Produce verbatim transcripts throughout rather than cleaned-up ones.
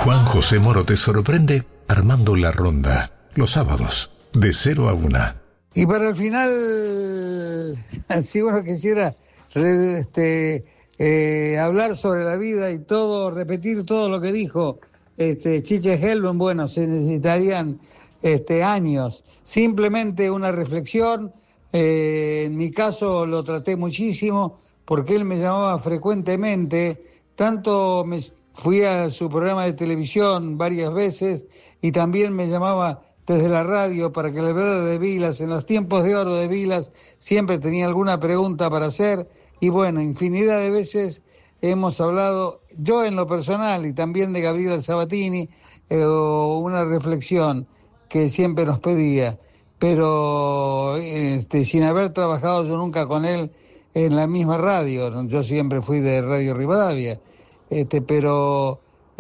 Juan José Moro te sorprende armando la ronda, los sábados, de cero a una. Y para el final, si uno quisiera este, eh, hablar sobre la vida y todo, repetir todo lo que dijo este, Chiche Helblum, bueno, se necesitarían este, años. Simplemente una reflexión, eh, en mi caso lo traté muchísimo, porque él me llamaba frecuentemente, tanto me fui a su programa de televisión varias veces y también me llamaba desde la radio para que le hablara de Vilas. En los tiempos de oro de Vilas siempre tenía alguna pregunta para hacer y bueno, infinidad de veces hemos hablado, yo en lo personal y también de Gabriela Sabatini, eh, una reflexión que siempre nos pedía, pero este, sin haber trabajado yo nunca con él en la misma radio. Yo siempre fui de Radio Rivadavia, este, pero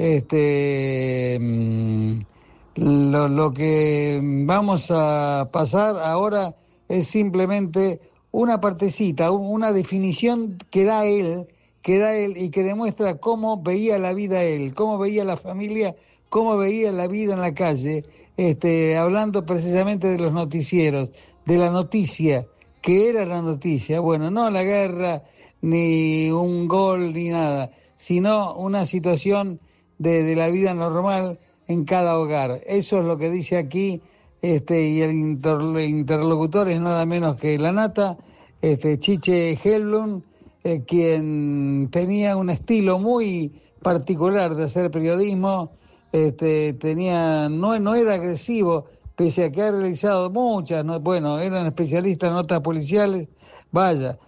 este mmm, lo, lo que vamos a pasar ahora es simplemente una partecita, una definición que da él, que da él y que demuestra cómo veía la vida él, cómo veía la familia, cómo veía la vida en la calle, este, hablando precisamente de los noticieros, de la noticia. ¿Qué era la noticia? Bueno, no la guerra, ni un gol, ni nada, sino una situación de, de la vida normal en cada hogar. Eso es lo que dice aquí, este, y el inter, interlocutor es nada menos que la nata, este, Chiche Helblum, eh, quien tenía un estilo muy particular de hacer periodismo, este, tenía, no, no era agresivo, pese a que ha realizado muchas, no, bueno, eran especialistas en notas policiales, vaya,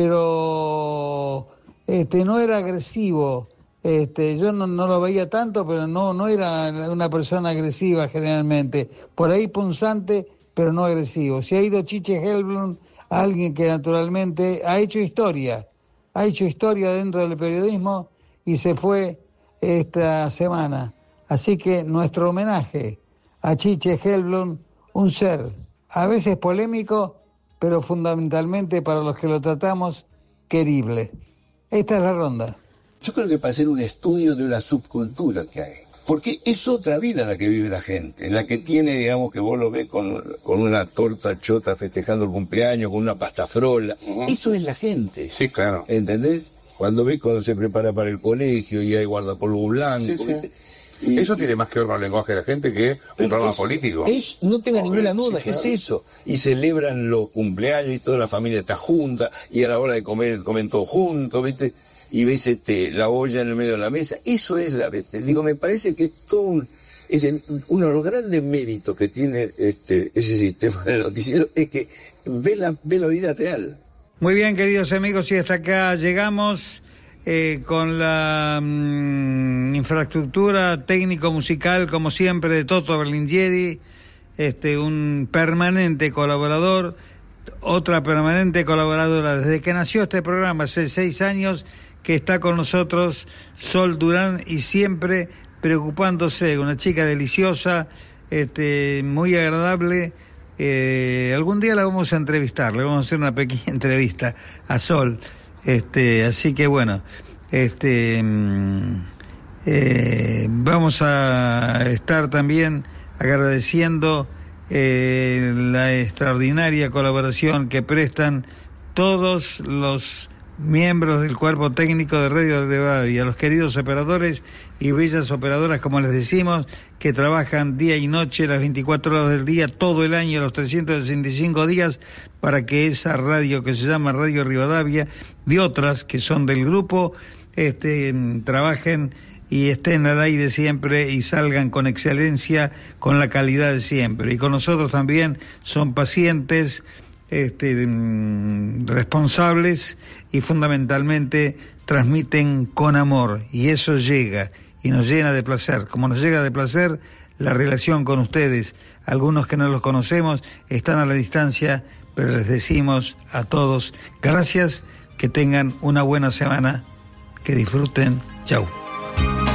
pero este, no era agresivo, este, yo no, no lo veía tanto, pero no, no era una persona agresiva generalmente, por ahí punzante, pero no agresivo. Se ha ido Chiche Helblum, alguien que naturalmente ha hecho historia, ha hecho historia dentro del periodismo y se fue esta semana. Así que nuestro homenaje a Chiche Helblum, un ser a veces polémico, pero fundamentalmente para los que lo tratamos, querible. Esta es la ronda. Yo creo que para hacer un estudio de la subcultura que hay, porque es otra vida la que vive la gente, la que tiene, digamos, que vos lo ves con, con una torta chota festejando el cumpleaños, con una pasta frola, uh-huh. Eso es la gente. Sí, claro. ¿Entendés? Cuando ves cuando se prepara para el colegio y hay guardapolvo blanco, sí, sí. ¿Viste? Y, eso tiene más que ver con el lenguaje de la gente que un programa es, político. Es, no tenga Joder, ninguna duda, sí, claro. Es eso. Y celebran los cumpleaños y toda la familia está junta, y a la hora de comer, comen todos juntos, ¿viste? Y ves este, la olla en el medio de la mesa. Eso es la... Digo, me parece que es todo un... Es el, uno de los grandes méritos que tiene este, ese sistema de noticiero es que ve la, ve la vida real. Muy bien, queridos amigos, y hasta acá llegamos... Eh, con la mm, infraestructura técnico-musical, como siempre, de Toto Berlinghieri, este, un permanente colaborador, otra permanente colaboradora, desde que nació este programa, hace seis años, que está con nosotros, Sol Durán, y siempre preocupándose, una chica deliciosa, este, muy agradable. Eh, algún día la vamos a entrevistar, le vamos a hacer una pequeña entrevista a Sol. Este, así que bueno, este, eh, vamos a estar también agradeciendo eh, la extraordinaria colaboración que prestan todos los miembros del cuerpo técnico de Radio Rivadavia, los queridos operadores y bellas operadoras, como les decimos, que trabajan día y noche, las veinticuatro horas del día, todo el año, los trescientos sesenta y cinco días, para que esa radio que se llama Radio Rivadavia, y otras que son del grupo, este, trabajen y estén al aire siempre y salgan con excelencia, con la calidad de siempre. Y con nosotros también son pacientes, este, responsables y fundamentalmente transmiten con amor, y eso llega y nos llena de placer, como nos llega de placer la relación con ustedes. Algunos que no los conocemos están a la distancia, pero les decimos a todos gracias, que tengan una buena semana, que disfruten. Chau.